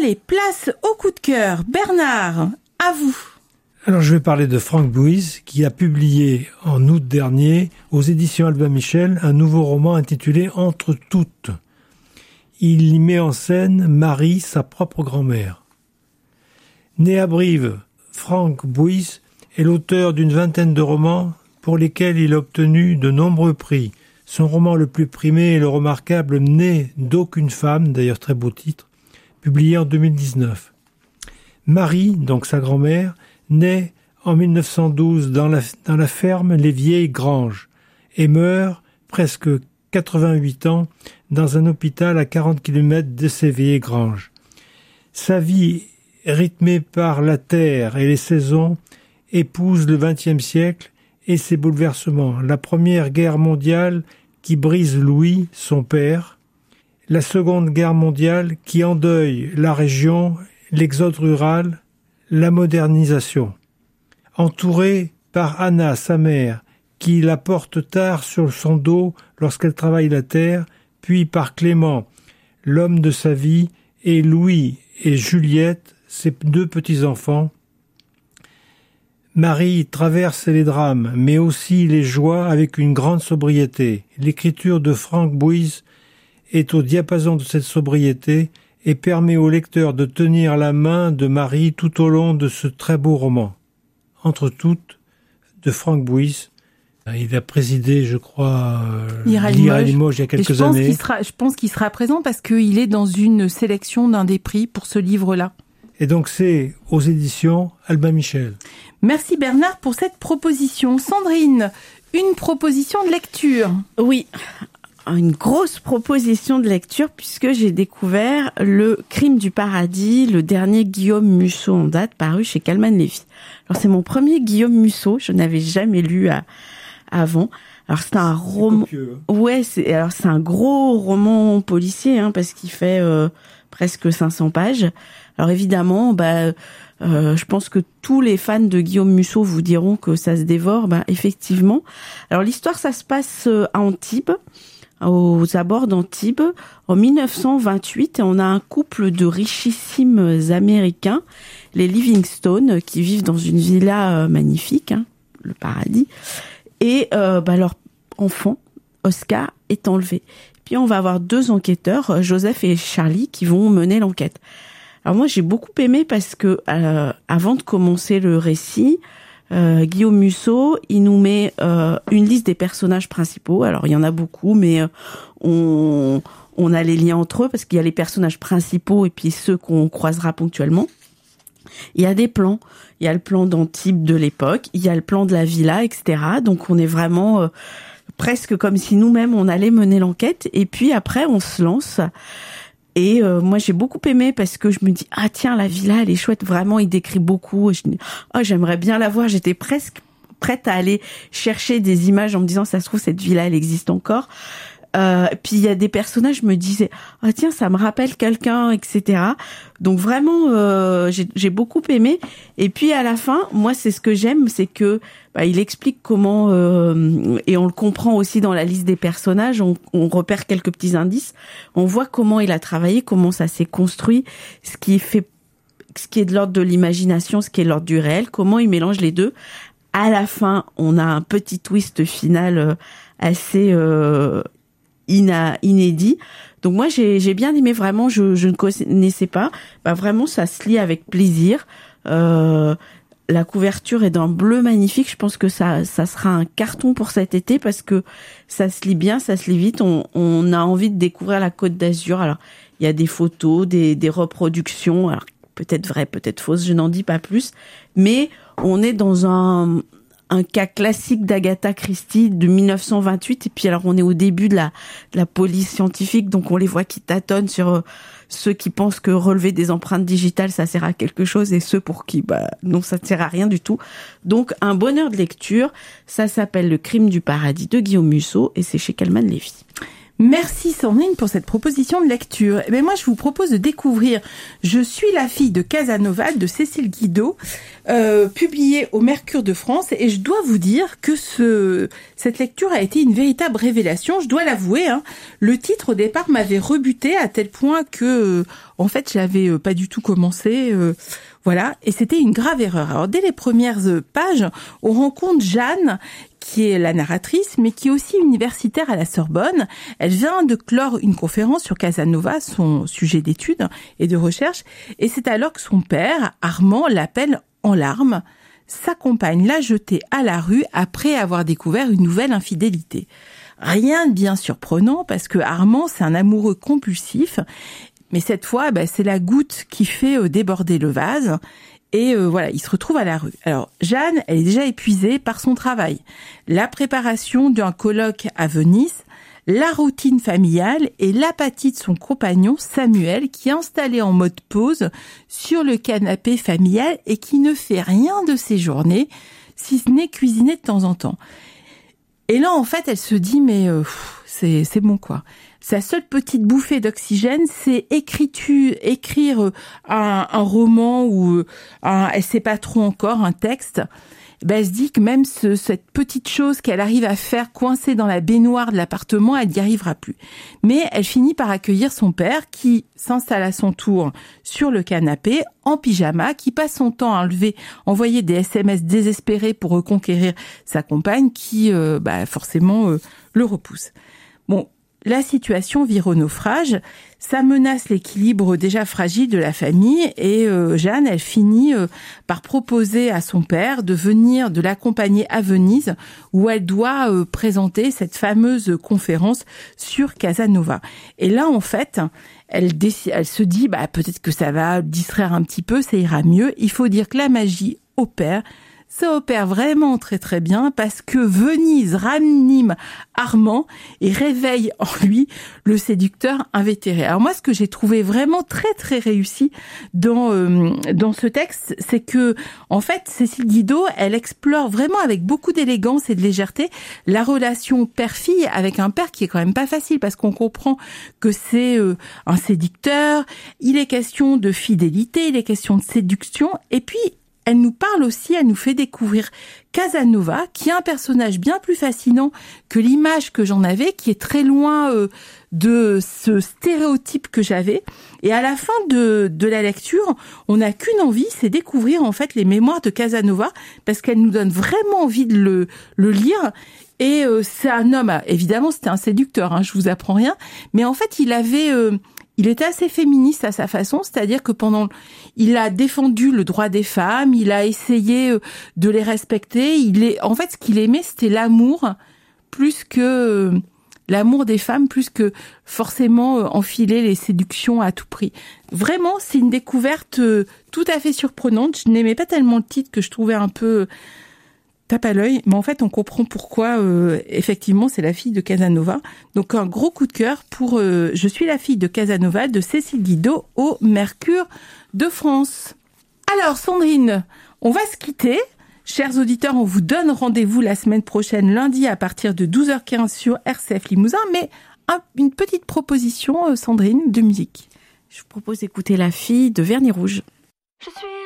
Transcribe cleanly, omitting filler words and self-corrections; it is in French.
Allez, place au coup de cœur. Bernard, à vous. Alors je vais parler de Frank Buys qui a publié en août dernier aux éditions Albin Michel un nouveau roman intitulé Entre toutes. Il y met en scène Marie, sa propre grand-mère. Né à Brive, Frank Buys est l'auteur d'une vingtaine de romans pour lesquels il a obtenu de nombreux prix. Son roman le plus primé est le remarquable Né d'aucune femme, d'ailleurs très beau titre, publié en 2019. Marie, donc sa grand-mère, naît en 1912 dans la ferme Les Vieilles Granges et meurt presque 88 ans dans un hôpital à 40 km de ces Vieilles Granges. Sa vie, rythmée par la terre et les saisons, épouse le XXe siècle et ses bouleversements. La Première Guerre mondiale qui brise Louis, son père, la Seconde Guerre mondiale qui endeuille la région, l'exode rural, la modernisation. Entourée par Anna, sa mère, qui la porte tard sur son dos lorsqu'elle travaille la terre, puis par Clément, l'homme de sa vie, et Louis et Juliette, ses deux petits-enfants. Marie traverse les drames, mais aussi les joies avec une grande sobriété. L'écriture de Frank Buys est au diapason de cette sobriété et permet au lecteur de tenir la main de Marie tout au long de ce très beau roman. Entre toutes, de Frank Buys. Il a présidé, je crois, l'IRA Limoges il y a quelques années. Je pense qu'il sera présent parce qu'il est dans une sélection d'un des prix pour ce livre-là. Et donc c'est aux éditions Albin Michel. Merci Bernard pour cette proposition. Sandrine, une proposition de lecture. Oui, une grosse proposition de lecture puisque j'ai découvert Le Crime du paradis, le dernier Guillaume Musso en date, paru chez Calman Lévy. Alors c'est mon premier Guillaume Musso, je n'avais jamais lu avant. Alors c'est un roman. Ouais, c'est un gros roman policier parce qu'il fait presque 500 pages. Alors évidemment, je pense que tous les fans de Guillaume Musso vous diront que ça se dévore. Effectivement. Alors l'histoire, ça se passe à Antibes, aux abords d'Antibes, en 1928, et on a un couple de richissimes Américains, les Livingstone, qui vivent dans une villa magnifique, le paradis, et leur enfant, Oscar, est enlevé. Puis on va avoir deux enquêteurs, Joseph et Charlie, qui vont mener l'enquête. Alors moi j'ai beaucoup aimé parce que avant de commencer le récit, Guillaume Musso, il nous met une liste des personnages principaux. Alors il y en a beaucoup, mais on a les liens entre eux parce qu'il y a les personnages principaux et puis ceux qu'on croisera ponctuellement. Il y a des plans. Il y a le plan d'Antibes de l'époque, il y a le plan de la villa, etc. Donc on est vraiment presque comme si nous-mêmes on allait mener l'enquête. Et puis après on se lance. Et moi j'ai beaucoup aimé parce que je me dis tiens, la villa elle est chouette, vraiment il décrit beaucoup. J'aimerais bien la voir. J'étais presque prête à aller chercher des images en me disant ça se trouve cette villa elle existe encore. Puis il y a des personnages, je me disais tiens, ça me rappelle quelqu'un, etc. Donc vraiment j'ai beaucoup aimé. Et puis à la fin, moi c'est ce que j'aime, c'est que il explique comment et on le comprend aussi dans la liste des personnages, on repère quelques petits indices, on voit comment il a travaillé, comment ça s'est construit, ce qui est de l'ordre de l'imagination, ce qui est de l'ordre du réel, comment il mélange les deux. À la fin, on a un petit twist final assez inédit. Donc moi j'ai bien aimé, vraiment, je ne connaissais pas. Vraiment ça se lit avec plaisir. La couverture est d'un bleu magnifique. Je pense que ça sera un carton pour cet été parce que ça se lit bien, ça se lit vite. On a envie de découvrir la Côte d'Azur. Alors il y a des photos, des reproductions. Alors peut-être vraies, peut-être fausses, je n'en dis pas plus. Mais on est dans un cas classique d'Agatha Christie de 1928. Et puis alors on est au début de la police scientifique, donc on les voit qui tâtonnent sur ceux qui pensent que relever des empreintes digitales ça sert à quelque chose et ceux pour qui non, ça ne sert à rien du tout. Donc un bonheur de lecture. Ça s'appelle Le Crime du paradis de Guillaume Musso et c'est chez Calman Lévy. Merci Sandrine pour cette proposition de lecture. Eh bien, moi, je vous propose de découvrir Je suis la fille de Casanova de Cécile Guidot, publié au Mercure de France. Et je dois vous dire que cette lecture a été une véritable révélation. Je dois l'avouer. Le titre au départ m'avait rebuté à tel point que, en fait, je l'avais pas du tout commencé. Voilà, et c'était une grave erreur. Alors, dès les premières pages, on rencontre Jeanne, qui est la narratrice, mais qui est aussi universitaire à la Sorbonne. Elle vient de clore une conférence sur Casanova, son sujet d'étude et de recherche, et c'est alors que son père, Armand, l'appelle en larmes. Sa compagne l'a jeté à la rue après avoir découvert une nouvelle infidélité. Rien de bien surprenant, parce que Armand, c'est un amoureux compulsif. Mais cette fois, c'est la goutte qui fait déborder le vase. Et voilà, il se retrouve à la rue. Alors, Jeanne, elle est déjà épuisée par son travail. La préparation d'un colloque à Venise, la routine familiale et l'apathie de son compagnon Samuel, qui est installé en mode pause sur le canapé familial et qui ne fait rien de ses journées, si ce n'est cuisiner de temps en temps. Et là, en fait, elle se dit, mais c'est bon, quoi. Sa seule petite bouffée d'oxygène, c'est écrire un roman ou elle sait pas trop encore, un texte. Elle se dit que même cette petite chose qu'elle arrive à faire coincée dans la baignoire de l'appartement, elle n'y arrivera plus. Mais elle finit par accueillir son père qui s'installe à son tour sur le canapé en pyjama, qui passe son temps à envoyer des SMS désespérés pour reconquérir sa compagne qui, forcément, le repousse. Bon. La situation vire au naufrage, ça menace l'équilibre déjà fragile de la famille et Jeanne, elle finit par proposer à son père de l'accompagner à Venise où elle doit présenter cette fameuse conférence sur Casanova. Et là, en fait, elle se dit peut-être que ça va distraire un petit peu, ça ira mieux. Il faut dire que la magie opère. Ça opère vraiment très très bien parce que Venise ranime Armand et réveille en lui le séducteur invétéré. Alors moi, ce que j'ai trouvé vraiment très très réussi dans ce texte, c'est que en fait, Cécile Guidot, elle explore vraiment avec beaucoup d'élégance et de légèreté la relation père-fille avec un père qui est quand même pas facile parce qu'on comprend que c'est un séducteur, il est question de fidélité, il est question de séduction et puis elle nous parle aussi, elle nous fait découvrir Casanova, qui est un personnage bien plus fascinant que l'image que j'en avais, qui est très loin de ce stéréotype que j'avais. Et à la fin de la lecture, on n'a qu'une envie, c'est découvrir en fait les mémoires de Casanova, parce qu'elle nous donne vraiment envie de le lire. Et c'est un homme, évidemment c'était un séducteur, je vous apprends rien, mais en fait il était assez féministe à sa façon, c'est-à-dire que il a défendu le droit des femmes, il a essayé de les respecter. En fait, ce qu'il aimait, c'était l'amour, plus que l'amour des femmes, plus que forcément enfiler les séductions à tout prix. Vraiment, c'est une découverte tout à fait surprenante. Je n'aimais pas tellement le titre que je trouvais un peu tape à l'œil, mais en fait, on comprend pourquoi, effectivement, c'est la fille de Casanova. Donc, un gros coup de cœur pour Je suis la fille de Casanova de Cécile Guidot au Mercure de France. Alors, Sandrine, on va se quitter. Chers auditeurs, on vous donne rendez-vous la semaine prochaine, lundi, à partir de 12h15 sur RCF Limousin, mais une petite proposition, Sandrine, de musique. Je vous propose d'écouter La fille de Vernis Rouge. Je suis